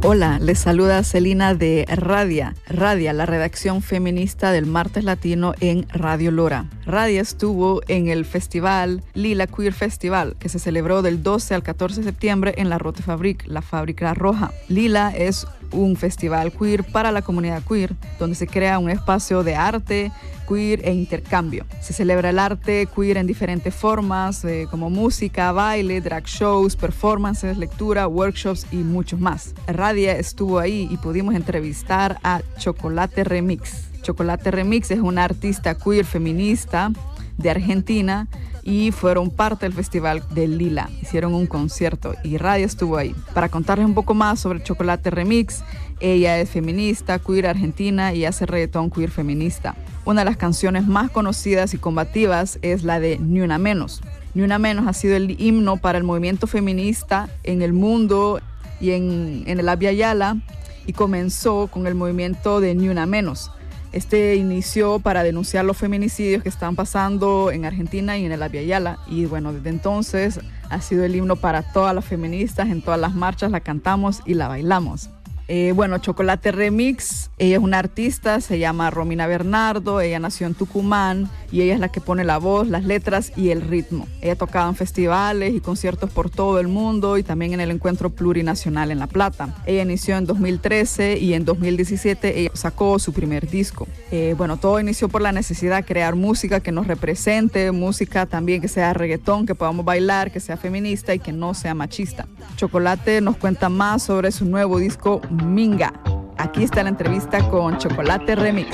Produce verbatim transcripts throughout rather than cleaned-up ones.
Hola, les saluda Celina de Radia. Radia, la redacción feminista del Martes Latino en Radio Lora. Radia estuvo en el festival Lila Queer Festival, que se celebró del doce al catorce de septiembre en la Rote Fabrik, la fábrica roja. Lila es un festival queer para la comunidad queer, donde se crea un espacio de arte queer e intercambio. Se celebra el arte queer en diferentes formas, eh, como música, baile, drag shows, performances, lectura, workshops y muchos más. Radia estuvo ahí y pudimos entrevistar a Chocolate Remix. Chocolate Remix es una artista queer feminista de Argentina y fueron parte del festival de Lila. Hicieron un concierto y Radia estuvo ahí. Para contarles un poco más sobre Chocolate Remix, ella es feminista, queer argentina y hace reggaetón queer feminista. Una de las canciones más conocidas y combativas es la de Ni Una Menos. Ni Una Menos ha sido el himno para el movimiento feminista en el mundo y en, en el Abya Yala, y comenzó con el movimiento de Ni Una Menos. Este inició para denunciar los feminicidios que están pasando en Argentina y en el Abya Yala, y bueno, desde entonces ha sido el himno para todas las feministas. En todas las marchas la cantamos y la bailamos. Eh, bueno, Chocolate Remix, ella es una artista, se llama Romina Bernardo, ella nació en Tucumán y ella es la que pone la voz, las letras y el ritmo. Ella ha tocado en festivales y conciertos por todo el mundo y también en el Encuentro Plurinacional en La Plata. Ella inició en dos mil trece y en dos mil diecisiete ella sacó su primer disco. Eh, bueno, todo inició por la necesidad de crear música que nos represente, música también que sea reggaetón, que podamos bailar, que sea feminista y que no sea machista. Chocolate nos cuenta más sobre su nuevo disco Minga. Aquí está la entrevista con Chocolate Remix.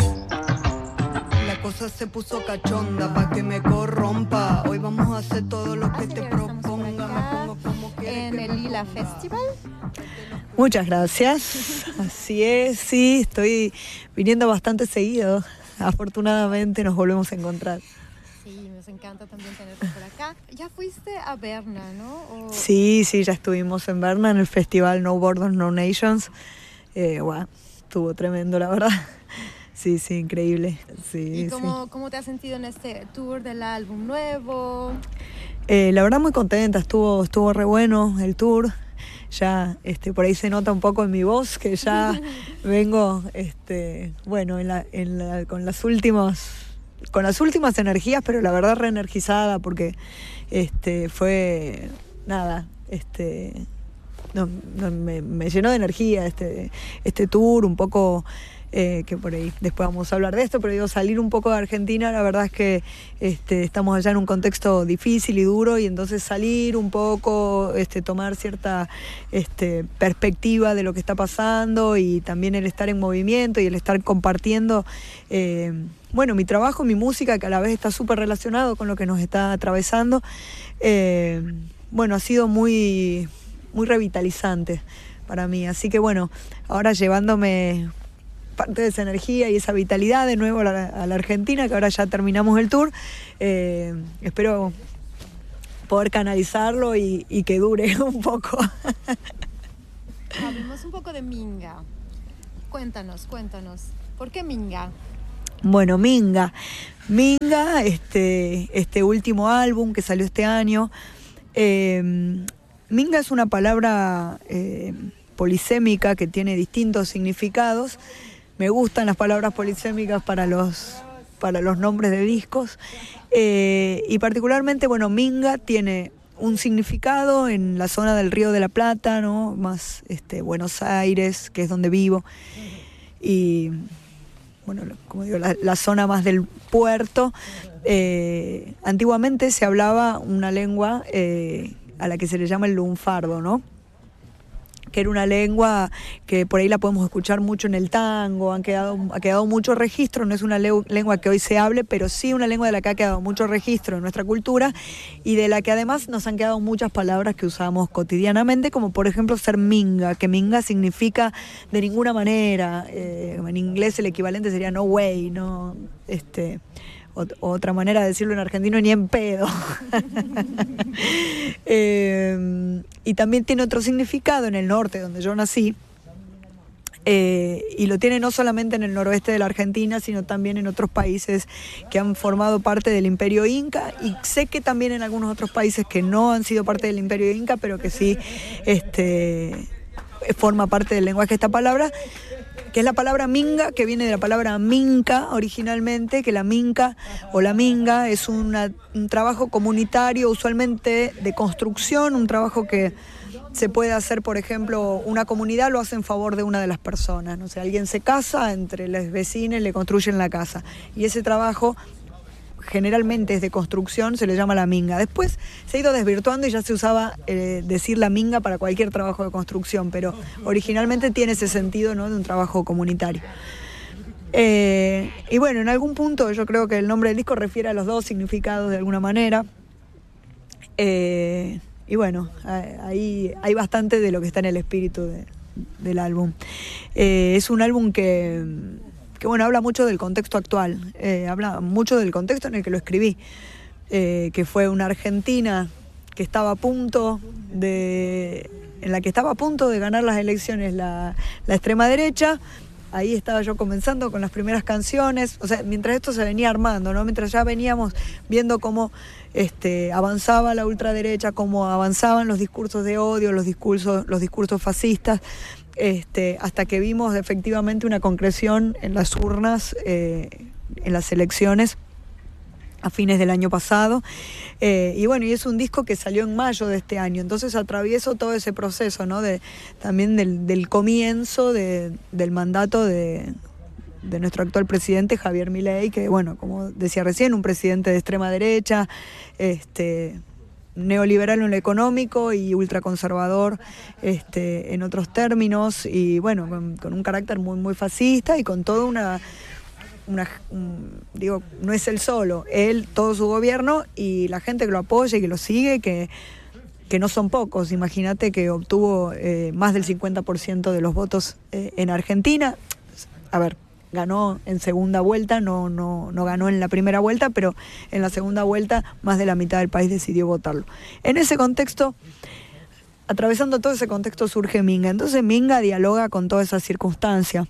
La cosa se puso cachonda pa' que me corrompa. Hoy vamos a hacer todo lo que te proponga. Me pongo como en el Lila Festival. Muchas gracias. Así es, sí, estoy viniendo bastante seguido. Afortunadamente nos volvemos a encontrar. Sí, nos encanta también tenerte por acá. Ya fuiste a Berna, ¿no? O... Sí, sí, ya estuvimos en Berna en el festival No Borders, No Nations. Eh, wow, estuvo tremendo, la verdad. Sí, sí, increíble. Sí, ¿Y cómo, sí. cómo te has sentido en este tour del álbum nuevo? Eh, la verdad muy contenta, estuvo, estuvo re bueno el tour. Ya este, por ahí se nota un poco en mi voz que ya vengo este, bueno, en la, en la, con las últimas... con las últimas energías, pero la verdad reenergizada porque este, fue, nada, este, no, no, me, me llenó de energía este, este tour, un poco, eh, que por ahí después vamos a hablar de esto, pero digo, salir un poco de Argentina, la verdad es que este, estamos allá en un contexto difícil y duro, y entonces salir un poco, este, tomar cierta este, perspectiva de lo que está pasando, y también el estar en movimiento y el estar compartiendo eh, bueno, mi trabajo, mi música, que a la vez está súper relacionado con lo que nos está atravesando, eh, bueno, ha sido muy, muy revitalizante para mí. Así que bueno, ahora llevándome parte de esa energía y esa vitalidad de nuevo a la, a la Argentina, que ahora ya terminamos el tour, eh, espero poder canalizarlo y, y que dure un poco. Hablemos un poco de Minga. Cuéntanos, cuéntanos. ¿Por qué Minga? Bueno, Minga, Minga, este, este último álbum que salió este año. Eh, Minga es una palabra eh, polisémica que tiene distintos significados. Me gustan las palabras polisémicas para los, para los nombres de discos. Eh, y particularmente, bueno, Minga tiene un significado en la zona del Río de la Plata, ¿no? Más este, Buenos Aires, que es donde vivo. Y... bueno, como digo, la, la zona más del puerto. Eh, antiguamente se hablaba una lengua eh, a la que se le llama el lunfardo, ¿no? Que era una lengua que por ahí la podemos escuchar mucho en el tango, han quedado, ha quedado mucho registro, no es una le- lengua que hoy se hable, pero sí una lengua de la que ha quedado mucho registro en nuestra cultura y de la que además nos han quedado muchas palabras que usamos cotidianamente, como por ejemplo ser minga, que minga significa de ninguna manera, eh, en inglés el equivalente sería no way, no, este... otra manera de decirlo en argentino, ni en pedo. eh, y también tiene otro significado en el norte, donde yo nací, eh, y lo tiene no solamente en el noroeste de la Argentina, sino también en otros países que han formado parte del Imperio Inca, y sé que también en algunos otros países que no han sido parte del Imperio Inca, pero que sí este, forma parte del lenguaje esta palabra, que es la palabra minga, que viene de la palabra minca originalmente, que la minca o la minga es una, un trabajo comunitario, usualmente de construcción, un trabajo que se puede hacer, por ejemplo, una comunidad lo hace en favor de una de las personas, no sé, alguien se casa, entre los vecinos le construyen la casa, y ese trabajo generalmente es de construcción, se le llama la minga. Después se ha ido desvirtuando y ya se usaba eh, decir la minga para cualquier trabajo de construcción, pero originalmente tiene ese sentido, ¿no?, de un trabajo comunitario. Eh, y bueno, en algún punto yo creo que el nombre del disco refiere a los dos significados de alguna manera. Eh, y bueno, ahí hay bastante de lo que está en el espíritu de, del álbum. Eh, es un álbum que... que bueno, habla mucho del contexto actual, eh, habla mucho del contexto en el que lo escribí, eh, que fue una Argentina que estaba a punto de, en la que estaba a punto de ganar las elecciones la, la extrema derecha. Ahí estaba yo comenzando con las primeras canciones, o sea, mientras esto se venía armando, ¿no? Mientras ya veníamos viendo cómo este, avanzaba la ultraderecha, cómo avanzaban los discursos de odio, los discursos, los discursos fascistas. Este, hasta que vimos efectivamente una concreción en las urnas, eh, en las elecciones a fines del año pasado, eh, y bueno, y es un disco que salió en mayo de este año, entonces atravieso todo ese proceso, ¿no?, de, también del, del comienzo de, del mandato de, de nuestro actual presidente Javier Milei, que bueno, como decía recién, un presidente de extrema derecha, este... neoliberal en lo económico y ultraconservador este, en otros términos, y bueno, con, con un carácter muy muy fascista y con toda una, una un, digo, no es él solo, él, todo su gobierno y la gente que lo apoya y que lo sigue, que, que no son pocos. Imagínate que obtuvo eh, más del cincuenta por ciento de los votos eh, en Argentina. A ver, ganó en segunda vuelta, no, no, no ganó en la primera vuelta, pero en la segunda vuelta más de la mitad del país decidió votarlo. En ese contexto, atravesando todo ese contexto, surge Minga. Entonces Minga dialoga con toda esa circunstancia.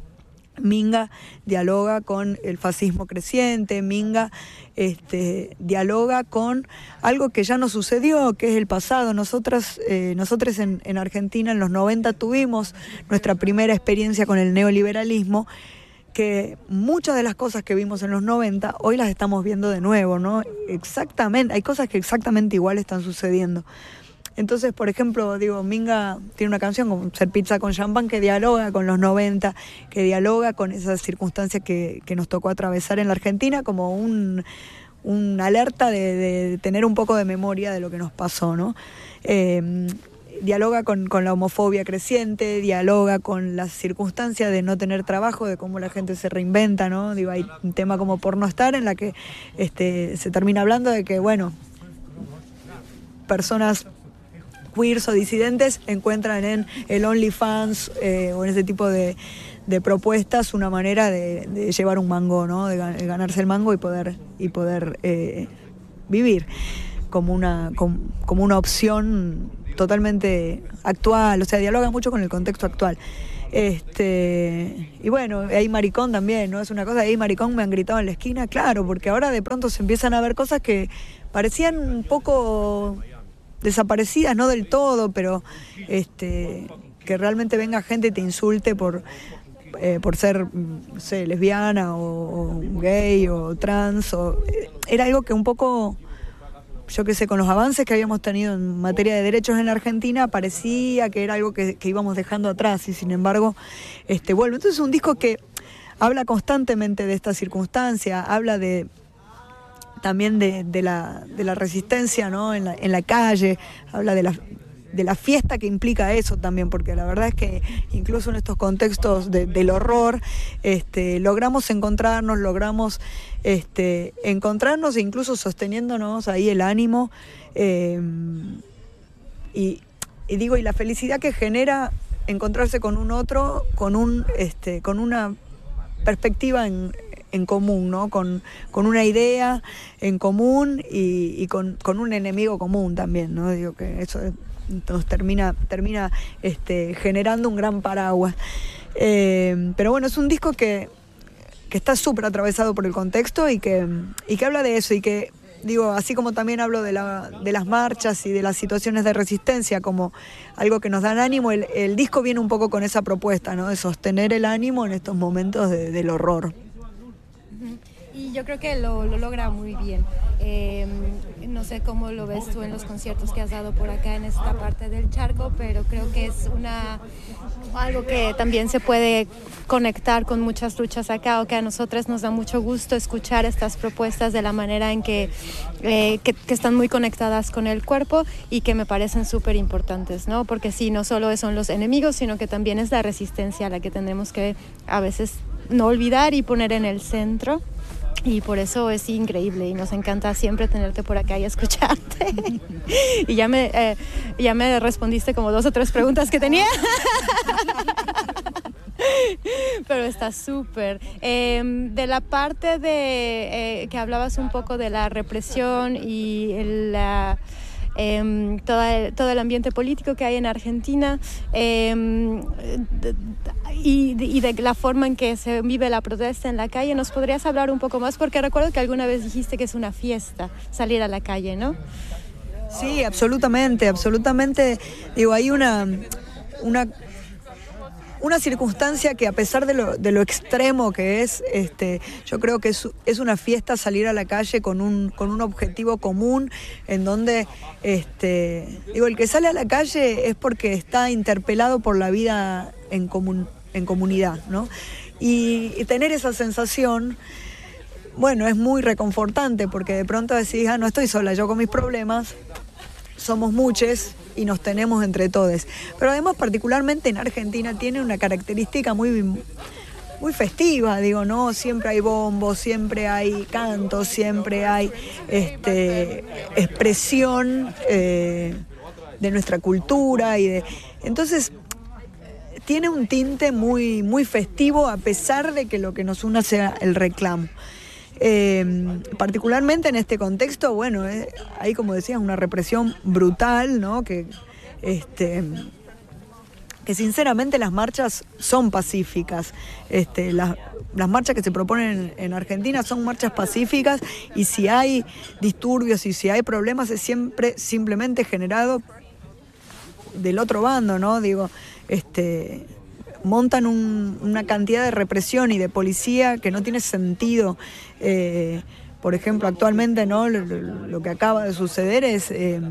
Minga dialoga con el fascismo creciente, Minga este, dialoga con algo que ya no sucedió, que es el pasado. Nosotras, eh, nosotros en, en Argentina en los noventa tuvimos nuestra primera experiencia con el neoliberalismo, que muchas de las cosas que vimos en los noventa hoy las estamos viendo de nuevo, ¿no? Exactamente, hay cosas que exactamente igual están sucediendo. Entonces, por ejemplo, digo, Minga tiene una canción como Ser Pizza con Champán que dialoga con los noventa, que dialoga con esas circunstancias que, que nos tocó atravesar en la Argentina, como un, un alerta de, de tener un poco de memoria de lo que nos pasó, ¿no? Eh, dialoga con, con la homofobia creciente, dialoga con las circunstancias de no tener trabajo, de cómo la gente se reinventa, ¿no? Digo, hay un tema como Por no estar, en la que este, se termina hablando de que, bueno, personas queers o disidentes encuentran en el OnlyFans eh, o en ese tipo de, de propuestas una manera de, de llevar un mango, ¿no? De, de ganarse el mango y poder, y poder eh, vivir como una, como, como una opción totalmente actual, o sea, dialoga mucho con el contexto actual. Este, y bueno, hay maricón también, ¿no? Es una cosa, hay maricón, me han gritado en la esquina, claro, porque ahora de pronto se empiezan a ver cosas que parecían un poco desaparecidas, no del todo, pero este, que realmente venga gente y te insulte por, eh, por ser, no sé, lesbiana o, o gay o trans, o, eh, era algo que un poco, yo qué sé, con los avances que habíamos tenido en materia de derechos en la Argentina, parecía que era algo que, que íbamos dejando atrás, y sin embargo este, vuelve. Entonces es un disco que habla constantemente de esta circunstancia, habla de también de, de, la, de la resistencia, ¿no? en, la, en la calle, habla de la, de la fiesta que implica eso también, porque la verdad es que incluso en estos contextos de, del horror este, logramos encontrarnos, logramos este, encontrarnos e incluso sosteniéndonos ahí el ánimo eh, y, y digo, y la felicidad que genera encontrarse con un otro, con, un, este, con una perspectiva en en común, ¿no? Con, con una idea en común y, y con, con un enemigo común también, ¿no? Digo que eso nos termina, termina este, generando un gran paraguas. Eh, pero bueno, es un disco que, que está súper atravesado por el contexto y que, y que habla de eso y que digo, así como también hablo de, la, de las marchas y de las situaciones de resistencia como algo que nos dan ánimo, el, el disco viene un poco con esa propuesta, ¿no? De sostener el ánimo en estos momentos de, del horror. Y yo creo que lo, lo logra muy bien. Eh, no sé cómo lo ves tú en los conciertos que has dado por acá en esta parte del charco, pero creo que es una algo que también se puede conectar con muchas luchas acá, o que a nosotras nos da mucho gusto escuchar estas propuestas de la manera en que, eh, que, que están muy conectadas con el cuerpo y que me parecen súper importantes, ¿no? Porque sí, no solo son los enemigos, sino que también es la resistencia a la que tenemos que a veces no olvidar y poner en el centro. Y por eso es increíble y nos encanta siempre tenerte por acá y escucharte. Y ya me, eh, ya me respondiste como dos o tres preguntas que tenía. Pero está súper. Eh, de la parte de eh, que hablabas un poco de la represión y la... Eh, todo, el, todo el ambiente político que hay en Argentina eh, de, de, y, de, y de la forma en que se vive la protesta en la calle, ¿nos podrías hablar un poco más? Porque recuerdo que alguna vez dijiste que es una fiesta salir a la calle, ¿no? Sí, absolutamente, absolutamente. Digo, hay una... una Una circunstancia que a pesar de lo, de lo extremo que es, este, yo creo que es, es una fiesta salir a la calle con un, con un objetivo común, en donde, este, digo, el que sale a la calle es porque está interpelado por la vida en, comun, en comunidad, ¿no? Y, y tener esa sensación, bueno, es muy reconfortante, porque de pronto decís, ah, no estoy sola, yo con mis problemas, somos muchos y nos tenemos entre todos. Pero además, particularmente en Argentina, tiene una característica muy, muy festiva, digo, ¿no? Siempre hay bombos, siempre hay cantos, siempre hay este, expresión eh, de nuestra cultura y de... Entonces, tiene un tinte muy, muy festivo, a pesar de que lo que nos une sea el reclamo. Eh, particularmente en este contexto, bueno, eh, hay, como decías, una represión brutal, ¿no? Que, este, que sinceramente las marchas son pacíficas. Este, las, las marchas que se proponen en, en Argentina son marchas pacíficas, y si hay disturbios y si hay problemas es siempre simplemente generado del otro bando, ¿no? Digo, este... montan un, una cantidad de represión y de policía que no tiene sentido. Eh, por ejemplo, actualmente, ¿no? lo, lo que acaba de suceder es eh,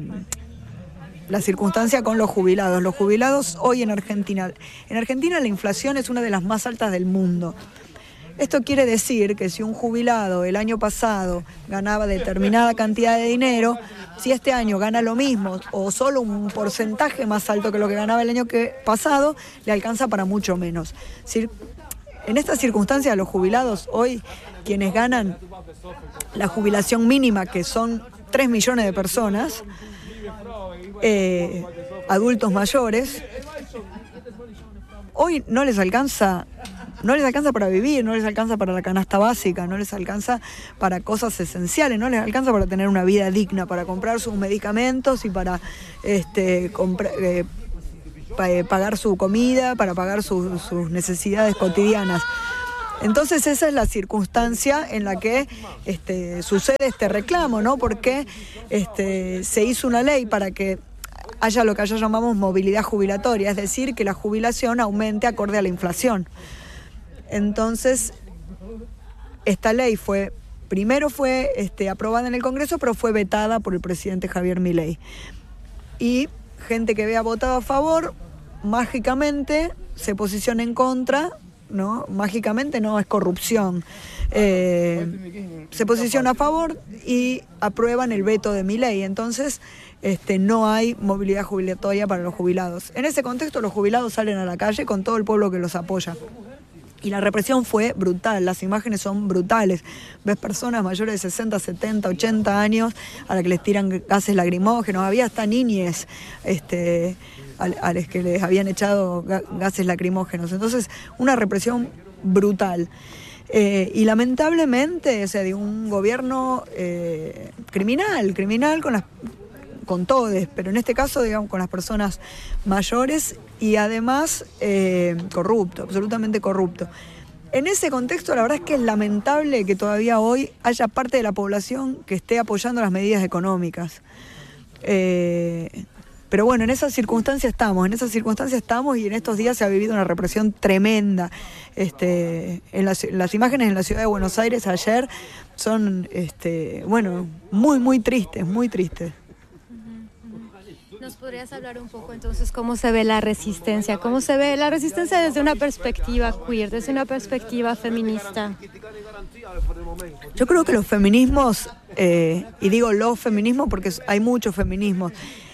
la circunstancia con los jubilados. Los jubilados hoy en Argentina, en Argentina la inflación es una de las más altas del mundo. Esto quiere decir que si un jubilado el año pasado ganaba determinada cantidad de dinero, si este año gana lo mismo o solo un porcentaje más alto que lo que ganaba el año que pasado, le alcanza para mucho menos. En estas circunstancias, los jubilados hoy, quienes ganan la jubilación mínima, que son tres millones de personas, eh, adultos mayores, hoy no les alcanza... No les alcanza para vivir, no les alcanza para la canasta básica, no les alcanza para cosas esenciales, no les alcanza para tener una vida digna, para comprar sus medicamentos y para este, compra, eh, pagar su comida, para pagar su, sus necesidades cotidianas. Entonces esa es la circunstancia en la que este, sucede este reclamo, ¿no? Porque este, se hizo una ley para que haya lo que allá llamamos movilidad jubilatoria, es decir, que la jubilación aumente acorde a la inflación. Entonces, esta ley fue, primero fue este, aprobada en el Congreso, pero fue vetada por el presidente Javier Milei. Y gente que había votado a favor, mágicamente se posiciona en contra, ¿no? Mágicamente no, es corrupción. Eh, se posiciona a favor y aprueban el veto de Milei. Entonces, este, no hay movilidad jubilatoria para los jubilados. En ese contexto, los jubilados salen a la calle con todo el pueblo que los apoya. Y la represión fue brutal, las imágenes son brutales. Ves personas mayores de sesenta, setenta, ochenta años a las que les tiran gases lacrimógenos. Había hasta niñes este, a, a las que les habían echado gases lacrimógenos. Entonces, una represión brutal. Eh, y lamentablemente, o sea, de un gobierno eh, criminal, criminal con las... con todos, pero en este caso, digamos, con las personas mayores y además eh, corrupto, absolutamente corrupto. En ese contexto, la verdad es que es lamentable que todavía hoy haya parte de la población que esté apoyando las medidas económicas. Eh, pero bueno, en esas circunstancias estamos, en esas circunstancias estamos y en estos días se ha vivido una represión tremenda. Este, en las, las imágenes en la ciudad de Buenos Aires ayer son, este, bueno, muy, muy tristes, muy tristes. ¿Nos podrías hablar un poco entonces cómo se ve la resistencia? ¿Cómo se ve la resistencia desde una perspectiva queer, desde una perspectiva feminista? Yo creo que los feminismos, eh, y digo los feminismos porque hay muchos feminismos,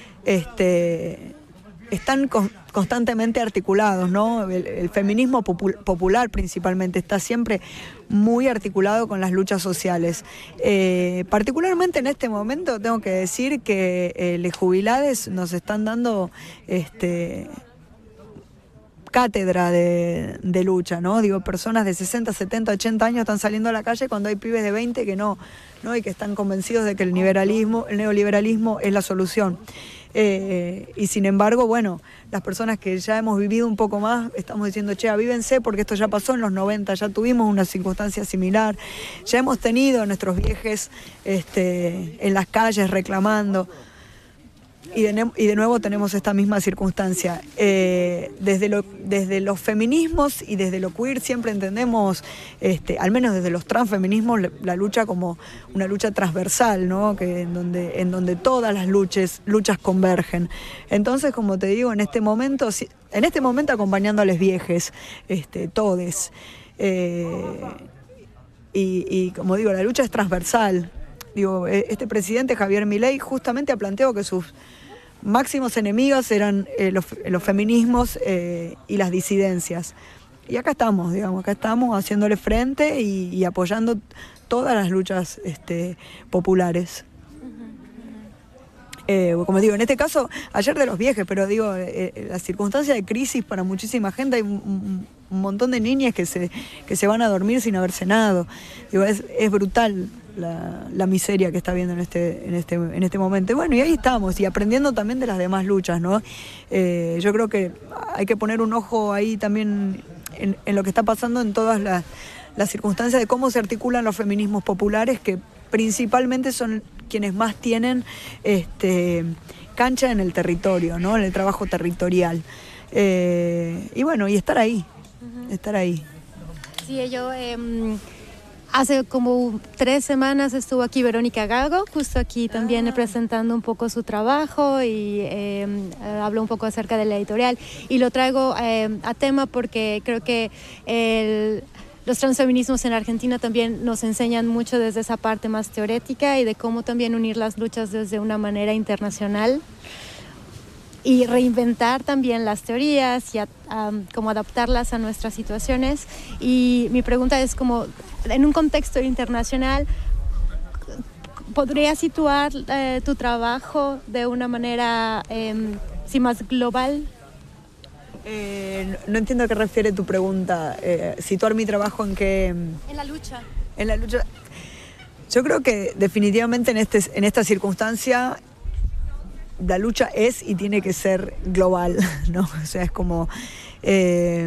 este, están con, constantemente articulados, ¿no? El, el feminismo popul, popular principalmente está siempre muy articulado con las luchas sociales. Eh, particularmente en este momento tengo que decir que eh, los jubilados nos están dando este, cátedra de, de lucha, ¿no? Digo, personas de sesenta, setenta, ochenta años están saliendo a la calle cuando hay pibes de veinte que no, ¿no? Y que están convencidos de que el liberalismo, el neoliberalismo es la solución. Eh, y sin embargo, bueno, las personas que ya hemos vivido un poco más, estamos diciendo, che, avívense porque esto ya pasó en los noventa, ya tuvimos una circunstancia similar, ya hemos tenido a nuestros viejes este, en las calles reclamando, y de, y de nuevo tenemos esta misma circunstancia. Eh, desde, lo, desde los feminismos y desde lo queer siempre entendemos, este, al menos desde los transfeminismos, la lucha como una lucha transversal, ¿no? Que en donde, en donde todas las luchas, luchas convergen. Entonces, como te digo, en este momento, en este momento acompañando a los viejes, este, todes. Eh, y, y como digo, la lucha es transversal. Digo, este presidente Javier Milei justamente ha planteado que sus máximos enemigos eran eh, los, los feminismos eh, y las disidencias. Y acá estamos, digamos, acá estamos haciéndole frente y, y apoyando todas las luchas este, populares. Eh, como digo, en este caso, ayer de los viejos, pero digo, eh, la circunstancia de crisis para muchísima gente, hay un, un montón de niñas que se, que se van a dormir sin haber cenado. Digo, es, es brutal la, la miseria que está viendo en este, en este, en este momento. Y bueno, y ahí estamos, y aprendiendo también de las demás luchas, ¿no? Eh, yo creo que hay que poner un ojo ahí también en, en lo que está pasando en todas las, las circunstancias de cómo se articulan los feminismos populares, que principalmente son quienes más tienen este, cancha en el territorio, ¿no? En el trabajo territorial. Eh, y bueno, y estar ahí, uh-huh. estar ahí. Sí, yo eh, hace como tres semanas estuvo aquí Verónica Gago, justo aquí también ah. presentando un poco su trabajo y eh, habló un poco acerca de la editorial. Y lo traigo eh, a tema porque creo que el... los transfeminismos en Argentina también nos enseñan mucho desde esa parte más teórica y de cómo también unir las luchas desde una manera internacional y reinventar también las teorías y a, um, como adaptarlas a nuestras situaciones. Y mi pregunta es como, en un contexto internacional, ¿podrías situar eh, tu trabajo de una manera eh, sí, más global? Eh, no entiendo a qué refiere tu pregunta. Eh, situar mi trabajo en qué. En la lucha. En la lucha. Yo creo que definitivamente en este, en esta circunstancia la lucha es y tiene que ser global, ¿no? O sea, es como eh,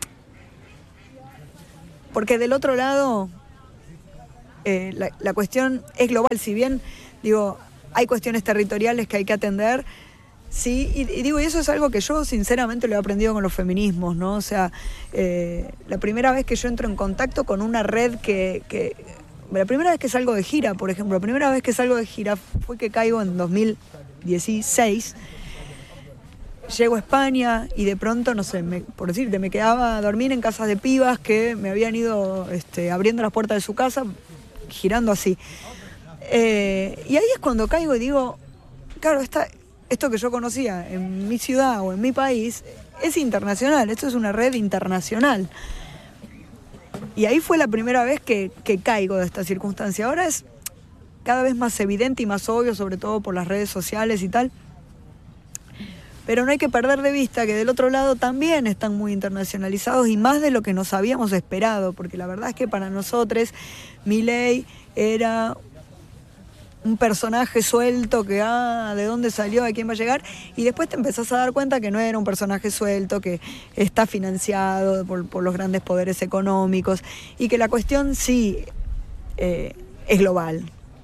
porque del otro lado eh, la, la cuestión es global. Si bien digo hay cuestiones territoriales que hay que atender. Sí, y, y digo, y eso es algo que yo sinceramente lo he aprendido con los feminismos, ¿no? O sea, eh, la primera vez que yo entro en contacto con una red que, que... La primera vez que salgo de gira, por ejemplo, la primera vez que salgo de gira fue que caigo en dos mil dieciséis. Llego a España y de pronto, no sé, me, por decirte, me quedaba a dormir en casas de pibas que me habían ido este, abriendo las puertas de su casa, girando así. Eh, y ahí es cuando caigo y digo, claro, esta... esto que yo conocía en mi ciudad o en mi país es internacional, esto es una red internacional. Y ahí fue la primera vez que, que caigo de esta circunstancia. Ahora es cada vez más evidente y más obvio, sobre todo por las redes sociales y tal. Pero no hay que perder de vista que del otro lado también están muy internacionalizados y más de lo que nos habíamos esperado, porque la verdad es que para nosotros Milei era un personaje suelto que, ah, ¿de dónde salió? ¿A quién va a llegar? Y después te empezás a dar cuenta que no era un personaje suelto, que está financiado por, por los grandes poderes económicos y que la cuestión sí eh, es global.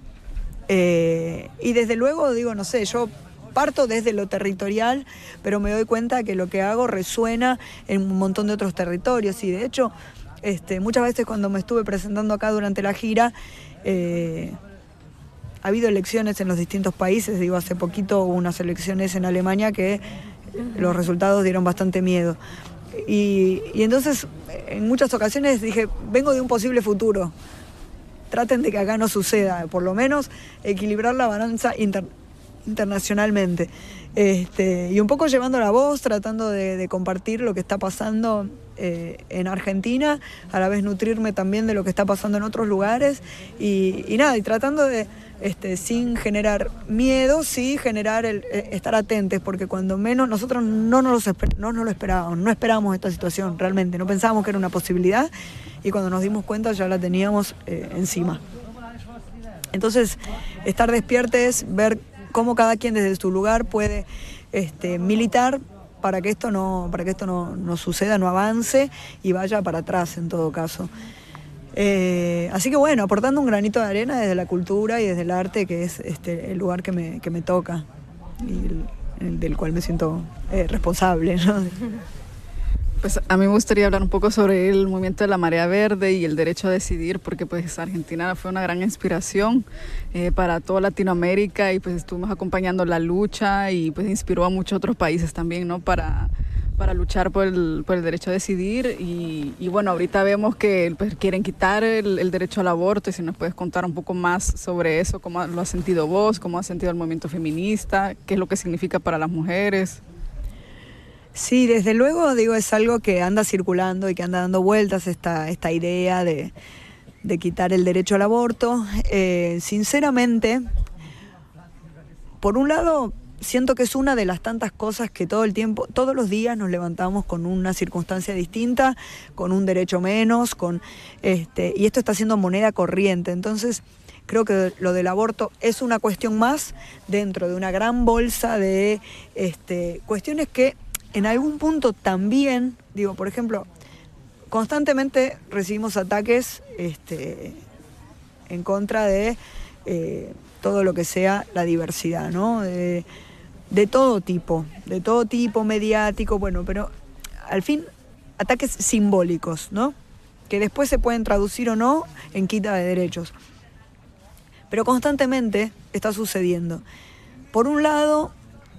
Eh, y desde luego, digo, no sé, yo parto desde lo territorial, pero me doy cuenta que lo que hago resuena en un montón de otros territorios y de hecho, este, muchas veces cuando me estuve presentando acá durante la gira, eh, ha habido elecciones en los distintos países, digo, hace poquito hubo unas elecciones en Alemania que los resultados dieron bastante miedo. Y, y entonces, en muchas ocasiones dije, vengo de un posible futuro, traten de que acá no suceda, por lo menos equilibrar la balanza inter, internacionalmente. Este, y un poco llevando la voz, tratando de, de compartir lo que está pasando eh, en Argentina, a la vez nutrirme también de lo que está pasando en otros lugares y, y nada, y tratando de Este, sin generar miedo, sí generar el eh, estar atentos, porque cuando menos nosotros no nos, lo, no nos lo esperábamos, no esperábamos esta situación realmente, no pensábamos que era una posibilidad y cuando nos dimos cuenta ya la teníamos eh, encima. Entonces, estar despiertos es ver cómo cada quien desde su lugar puede este, militar para que esto no, para que esto no, no suceda, no avance y vaya para atrás en todo caso. Eh, así que bueno, aportando un granito de arena desde la cultura y desde el arte, que es este, el lugar que me, que me toca y el, el del cual me siento eh, responsable, ¿no? Pues a mí me gustaría hablar un poco sobre el movimiento de la marea verde y el derecho a decidir, porque pues Argentina fue una gran inspiración eh, para toda Latinoamérica y pues estuvimos acompañando la lucha y pues inspiró a muchos otros países también, ¿no? Para para luchar por el, por el derecho a decidir y, y bueno, ahorita vemos que pues, quieren quitar el, el derecho al aborto y si nos puedes contar un poco más sobre eso, cómo lo has sentido vos, cómo has sentido el movimiento feminista, qué es lo que significa para las mujeres. Sí, desde luego, digo, es algo que anda circulando y que anda dando vueltas esta, esta idea de, de quitar el derecho al aborto. Eh, sinceramente, por un lado, siento que es una de las tantas cosas que todo el tiempo, todos los días nos levantamos con una circunstancia distinta, con un derecho menos, con este, y esto está siendo moneda corriente. Entonces, creo que lo del aborto es una cuestión más dentro de una gran bolsa de este, cuestiones que en algún punto también, digo, por ejemplo, constantemente recibimos ataques este, en contra de eh, todo lo que sea la diversidad, ¿no? De, de todo tipo, de todo tipo, mediático, bueno, pero al fin ataques simbólicos, ¿no? Que después se pueden traducir o no en quita de derechos. Pero constantemente está sucediendo. Por un lado,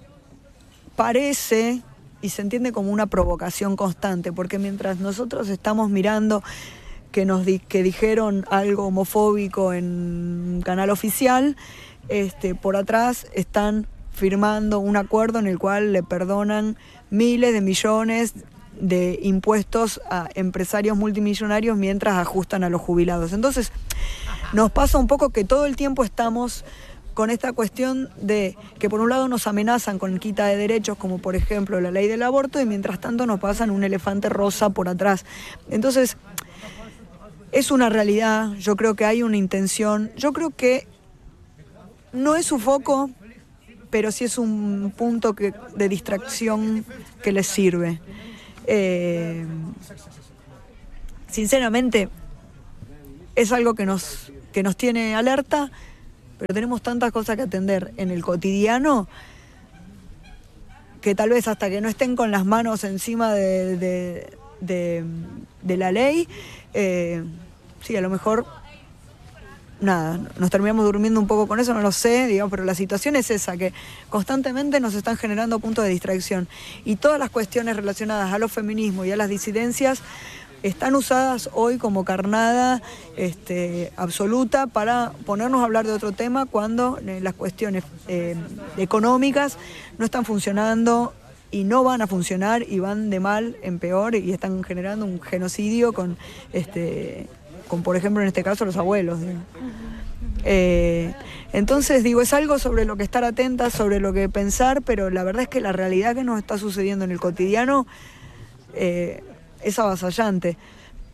parece y se entiende como una provocación constante, porque mientras nosotros estamos mirando que nos di, que dijeron algo homofóbico en un canal oficial, este, por atrás están firmando un acuerdo en el cual le perdonan miles de millones de impuestos a empresarios multimillonarios mientras ajustan a los jubilados. Entonces, nos pasa un poco que todo el tiempo estamos con esta cuestión de que por un lado nos amenazan con quita de derechos, como por ejemplo la ley del aborto, y mientras tanto nos pasan un elefante rosa por atrás. Entonces, es una realidad, yo creo que hay una intención, yo creo que no es su foco, pero sí es un punto que, de distracción que les sirve. Eh, sinceramente, es algo que nos, que nos tiene alerta, pero tenemos tantas cosas que atender en el cotidiano que tal vez hasta que no estén con las manos encima de, de, de, de la ley, eh, sí, a lo mejor nada, nos terminamos durmiendo un poco con eso, no lo sé, digamos, pero la situación es esa, que constantemente nos están generando puntos de distracción y todas las cuestiones relacionadas a los feminismos y a las disidencias están usadas hoy como carnada este, absoluta para ponernos a hablar de otro tema cuando eh, las cuestiones eh, económicas no están funcionando y no van a funcionar y van de mal en peor y están generando un genocidio con este con por ejemplo en este caso los abuelos. Eh, entonces digo, es algo sobre lo que estar atentas, sobre lo que pensar, pero la verdad es que la realidad que nos está sucediendo en el cotidiano eh, es avasallante.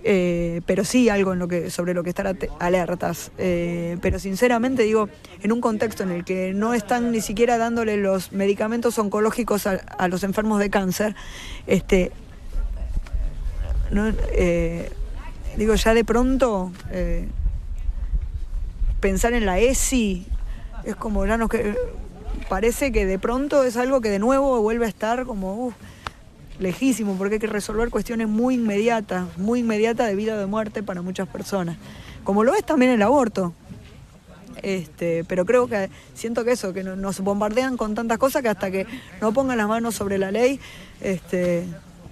Eh, pero sí algo en lo que, sobre lo que estar alertas. Eh, pero sinceramente digo, en un contexto en el que no están ni siquiera dándole los medicamentos oncológicos a, a los enfermos de cáncer, este, no, eh, digo, ya de pronto eh, pensar en la E S I es como ya nos que parece que de pronto es algo que de nuevo vuelve a estar como uh, lejísimo, porque hay que resolver cuestiones muy inmediatas, muy inmediatas de vida o de muerte para muchas personas, como lo es también el aborto. Este, pero creo que siento que eso, que nos bombardean con tantas cosas que hasta que no pongan las manos sobre la ley, este,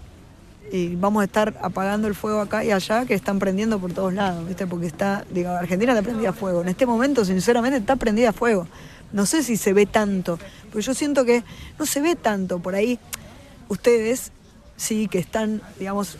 y vamos a estar apagando el fuego acá y allá, que están prendiendo por todos lados, ¿viste? Porque está, digo, Argentina está prendida a fuego. En este momento, sinceramente, está prendida a fuego. No sé si se ve tanto, pero yo siento que no se ve tanto por ahí. Ustedes sí que están, digamos,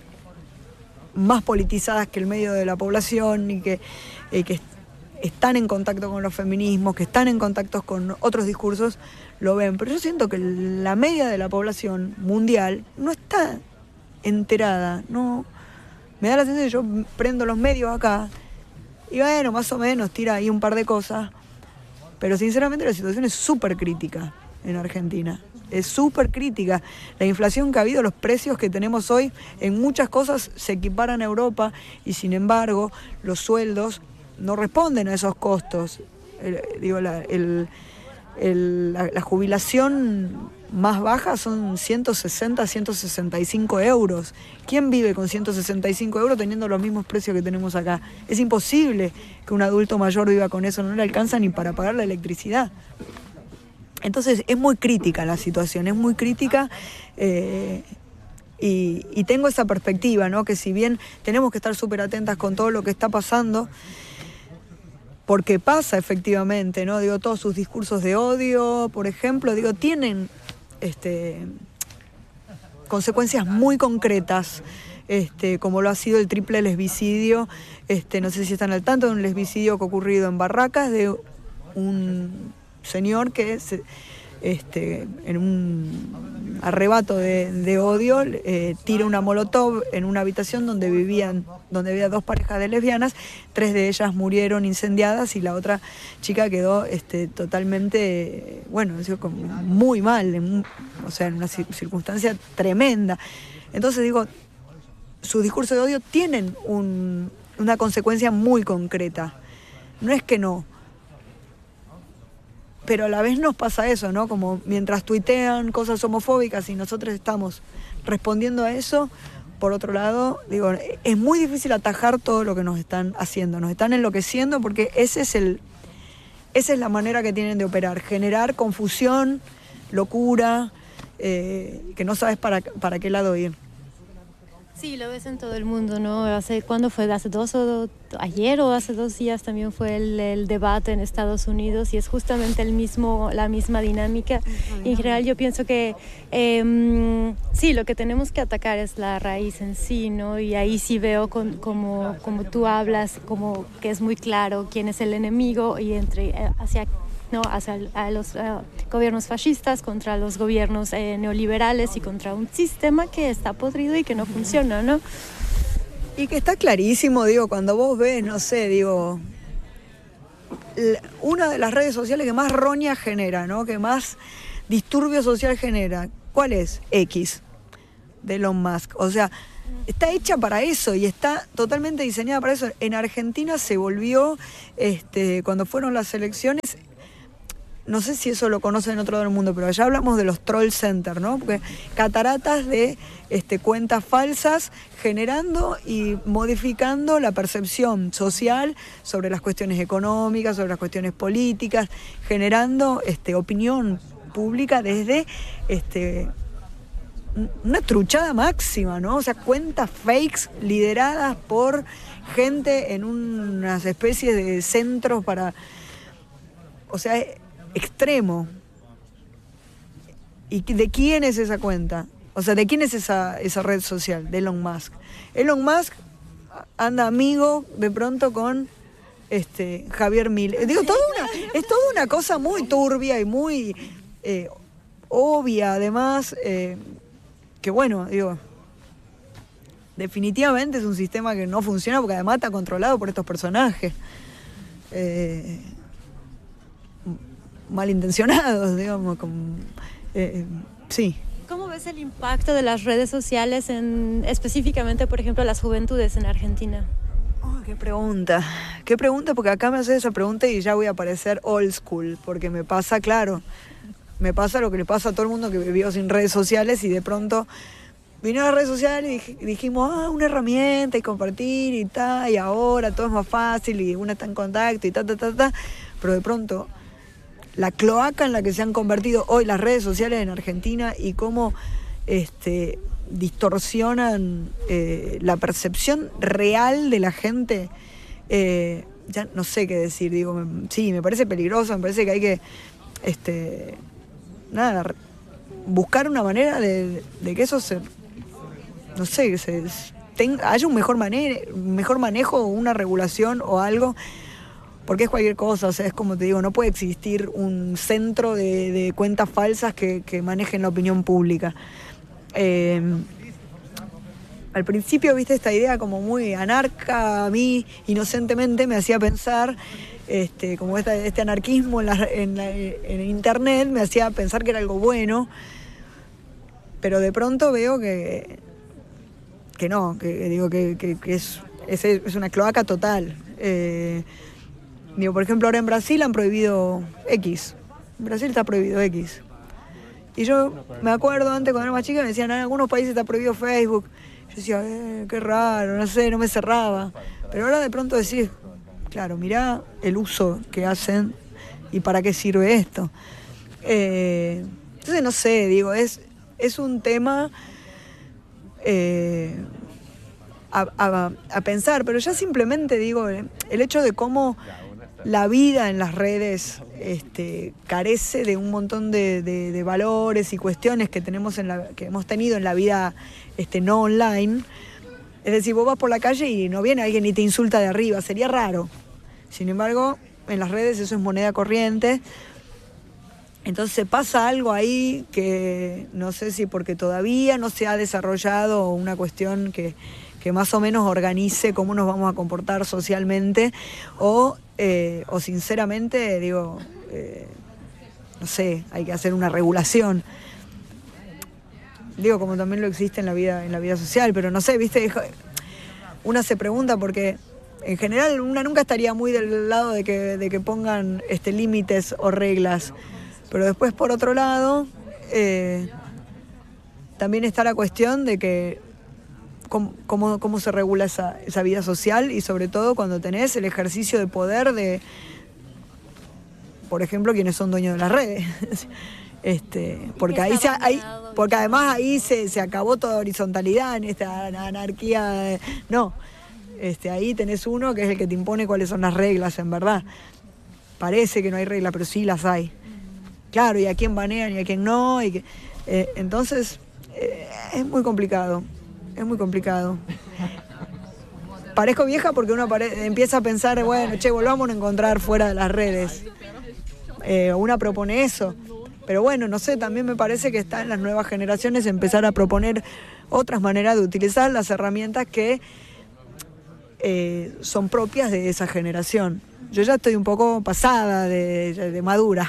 más politizadas que el medio de la población y que, eh, que están en contacto con los feminismos, que están en contacto con otros discursos, lo ven. Pero yo siento que la media de la población mundial no está enterada. No, me da la sensación que yo prendo los medios acá y bueno, más o menos tira ahí un par de cosas. Pero sinceramente la situación es súper crítica en Argentina. Es súper crítica. La inflación que ha habido, los precios que tenemos hoy, en muchas cosas se equiparan a Europa y sin embargo los sueldos no responden a esos costos. El, digo, la, el, el, la, la jubilación más baja son ciento sesenta, ciento sesenta y cinco euros. ¿Quién vive con ciento sesenta y cinco euros teniendo los mismos precios que tenemos acá? Es imposible que un adulto mayor viva con eso, no le alcanza ni para pagar la electricidad. Entonces es muy crítica la situación, es muy crítica eh, y, y tengo esa perspectiva, ¿no? Que si bien tenemos que estar súper atentas con todo lo que está pasando, porque pasa efectivamente, ¿no? Digo, todos sus discursos de odio, por ejemplo, digo, tienen este, consecuencias muy concretas, este, como lo ha sido el triple lesbicidio, este, no sé si están al tanto de un lesbicidio que ha ocurrido en Barracas, de un señor que se, este, en un arrebato de, de odio eh, tira una molotov en una habitación donde vivían, donde había dos parejas de lesbianas, tres de ellas murieron incendiadas y la otra chica quedó este, totalmente, bueno, muy mal, en, o sea, en una circunstancia tremenda. Entonces digo, sus discursos de odio tienen un, una consecuencia muy concreta. No es que no. Pero a la vez nos pasa eso, ¿no? Como mientras tuitean cosas homofóbicas y nosotros estamos respondiendo a eso, por otro lado, digo, es muy difícil atajar todo lo que nos están haciendo, nos están enloqueciendo porque ese es el, esa es la manera que tienen de operar, generar confusión, locura, eh, que no sabes para, para qué lado ir. Sí, lo ves en todo el mundo, ¿no? Hace, ¿cuándo fue? ¿Hace dos o ayer o hace dos días también fue el, el debate en Estados Unidos y es justamente el mismo, la misma dinámica? Y en general yo pienso que eh, sí, lo que tenemos que atacar es la raíz en sí, ¿no? Y ahí sí veo con, como, como tú hablas, como que es muy claro quién es el enemigo y entre hacia ¿no? hacia a los uh, gobiernos fascistas, contra los gobiernos eh, neoliberales y contra un sistema que está podrido y que no funciona, ¿no? Y que está clarísimo, digo, cuando vos ves, no sé, digo, una de las redes sociales que más roña genera, ¿no? Que más disturbio social genera, ¿cuál es? X, de Elon Musk. O sea, está hecha para eso y está totalmente diseñada para eso. En Argentina se volvió, este, cuando fueron las elecciones, no sé si eso lo conocen en otro lado del mundo, pero allá hablamos de los troll center, ¿no? Porque cataratas de este, cuentas falsas generando y modificando la percepción social sobre las cuestiones económicas, sobre las cuestiones políticas, generando este, opinión pública desde este, una truchada máxima, ¿no? O sea, cuentas fakes lideradas por gente en unas especies de centros para... O sea, extremo. ¿Y de quién es esa cuenta? O sea, ¿de quién es esa, esa red social? De Elon Musk. Elon Musk anda amigo de pronto con este Javier Milei. Digo, toda una, es toda una cosa muy turbia y muy eh, obvia, además, eh, que bueno, digo, definitivamente es un sistema que no funciona porque además está controlado por estos personajes eh, malintencionados, digamos, como, eh, sí. ¿Cómo ves el impacto de las redes sociales en específicamente, por ejemplo, las juventudes en Argentina? Oh, qué pregunta, qué pregunta, porque acá me haces esa pregunta y ya voy a parecer old school, porque me pasa, claro, me pasa lo que le pasa a todo el mundo que vivió sin redes sociales y de pronto vinieron las redes sociales y dijimos, ah, una herramienta y compartir y tal, y ahora todo es más fácil y una está en contacto y ta, ta, ta, ta, pero de pronto la cloaca en la que se han convertido hoy las redes sociales en Argentina y cómo este, distorsionan eh, la percepción real de la gente, eh, ya no sé qué decir, digo, me, sí, me parece peligroso, me parece que hay que, este, nada, buscar una manera de, de que eso se, no sé, que se tenga, haya un mejor, manera, un mejor manejo, una regulación o algo. Porque es cualquier cosa, o sea, es como te digo, no puede existir un centro de, de cuentas falsas que, que manejen la opinión pública. Eh, al principio, viste, esta idea como muy anarca, a mí inocentemente me hacía pensar, este, como esta, este anarquismo en, la, en, la, en internet me hacía pensar que era algo bueno, pero de pronto veo que, que no, que digo que, que, que es, es, es una cloaca total. Eh, Digo, por ejemplo, ahora en Brasil han prohibido X. En Brasil está prohibido X. Y yo me acuerdo antes cuando era más chica me decían, en algunos países está prohibido Facebook. Yo decía, eh, qué raro, no sé, no me cerraba. Pero ahora de pronto decís, claro, mirá el uso que hacen y para qué sirve esto. Eh, entonces, no sé, digo, es, es un tema eh, a, a, a pensar, pero ya simplemente digo, el hecho de cómo la vida en las redes este, carece de un montón de, de, de valores y cuestiones que tenemos en la, que hemos tenido en la vida este, no online. Es decir, vos vas por la calle y no viene alguien y te insulta de arriba, sería raro. Sin embargo, en las redes eso es moneda corriente. Entonces pasa algo ahí que no sé si porque todavía no se ha desarrollado una cuestión que, que más o menos organice cómo nos vamos a comportar socialmente o Eh, o sinceramente, digo, eh, no sé, hay que hacer una regulación. Digo, como también lo existe en la vida, en la vida social, pero no sé, viste, una se pregunta porque en general una nunca estaría muy del lado de que, de que pongan este, límites o reglas. Pero después, por otro lado, eh, también está la cuestión de que Cómo, cómo, cómo se regula esa, esa vida social y sobre todo cuando tenés el ejercicio de poder de, por ejemplo, quienes son dueños de las redes. este, porque ahí se, ahí, porque además ahí se, se acabó toda horizontalidad en esta anarquía. No, este, ahí tenés uno que es el que te impone cuáles son las reglas, en verdad. Parece que no hay reglas, pero sí las hay. Claro, y a quién banean y a quién no. Y que, eh, entonces, eh, es muy complicado. Es muy complicado. Parezco vieja porque uno pare- empieza a pensar, bueno, che, volvamos a encontrar fuera de las redes. Eh, una propone eso. Pero bueno, no sé, también me parece que está en las nuevas generaciones empezar a proponer otras maneras de utilizar las herramientas que eh, son propias de esa generación. Yo ya estoy un poco pasada de, de madura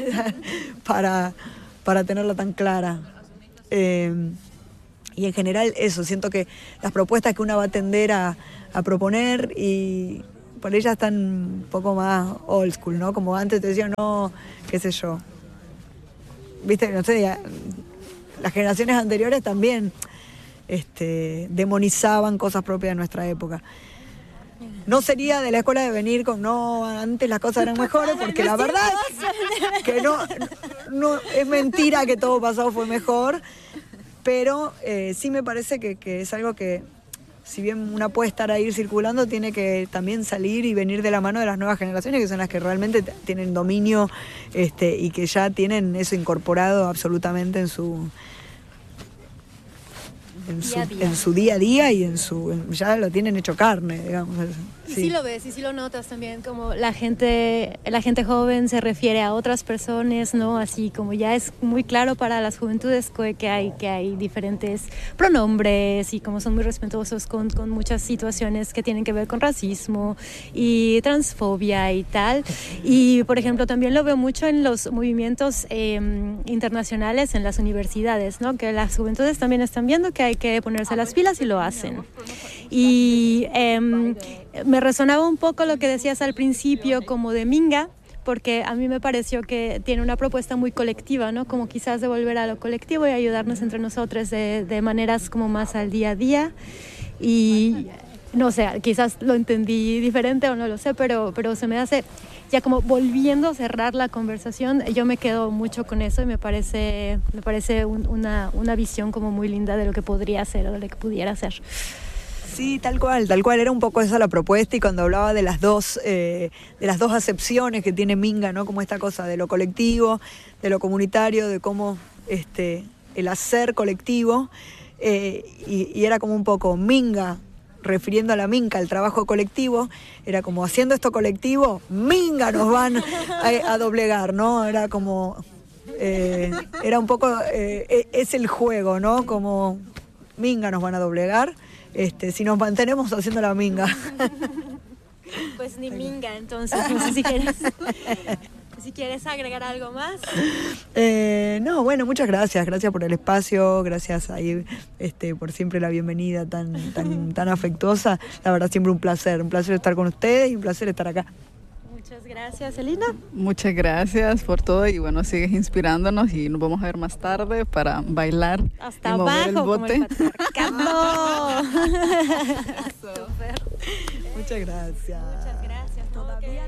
para, para tenerla tan clara. Eh, Y en general eso, siento que las propuestas que una va a tender a, a proponer y por ellas están un poco más old school, ¿no? Como antes te decían, no, qué sé yo. Viste, no sé, ya, las generaciones anteriores también este, demonizaban cosas propias de nuestra época. No sería de la escuela de venir con, no, antes las cosas eran mejores, porque la verdad que no, no es mentira que todo pasado fue mejor. Pero eh, sí me parece que, que es algo que, si bien una puede estar ahí circulando, tiene que también salir y venir de la mano de las nuevas generaciones, que son las que realmente t- tienen dominio este, y que ya tienen eso incorporado absolutamente en su, en, su, Día a día. en su día a día y en su en- ya lo tienen hecho carne, digamos. Y sí lo ves, y sí lo notas también, como la gente, la gente joven se refiere a otras personas, ¿no? Así como ya es muy claro para las juventudes que que hay, que hay diferentes pronombres y como son muy respetuosos con, con muchas situaciones que tienen que ver con racismo y transfobia y tal. Y, por ejemplo, también lo veo mucho en los movimientos eh, internacionales, en las universidades, ¿no? Que las juventudes también están viendo que hay que ponerse las pilas y lo hacen. Y eh, me resonaba un poco lo que decías al principio como de Minga, porque a mí me pareció que tiene una propuesta muy colectiva, ¿no? Como quizás de volver a lo colectivo y ayudarnos entre nosotros de, de maneras como más al día a día. Y no sé, quizás lo entendí diferente o no lo sé, pero, pero se me hace, ya como volviendo a cerrar la conversación, yo me quedo mucho con eso y me parece, me parece un, una, una visión como muy linda de lo que podría ser o de lo que pudiera ser. Sí, tal cual, tal cual, era un poco esa la propuesta y cuando hablaba de las dos, eh, de las dos acepciones que tiene Minga, ¿no? Como esta cosa de lo colectivo, de lo comunitario, de cómo este, el hacer colectivo, eh, y, y era como un poco Minga, refiriendo a la Minca, el trabajo colectivo, era como haciendo esto colectivo, Minga nos van a, a doblegar, ¿no? Era como, eh, era un poco, eh, es el juego, ¿no? Como Minga nos van a doblegar. Este, si nos mantenemos haciendo la minga. Pues ni minga, entonces, no sé si quieres, si quieres agregar algo más. Eh, no, bueno, muchas gracias, gracias por el espacio, gracias ahí, este, por siempre la bienvenida tan, tan, tan afectuosa. La verdad, siempre un placer, un placer estar con ustedes y un placer estar acá. Muchas gracias, Elina. Muchas gracias por todo y bueno, sigues inspirándonos y nos vamos a ver más tarde para bailar Hasta y mover el abajo, como bote. el patriarcado. Muchas gracias. Muchas gracias. Todavía